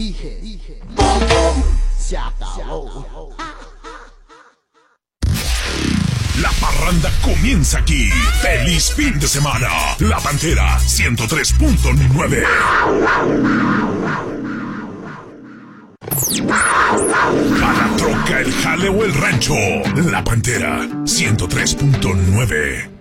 ¡Bum, bum! Se acabó. La parranda comienza aquí. ¡Feliz fin de semana! La Pantera 103.9. A la troca, el jale o el rancho. La Pantera 103.9.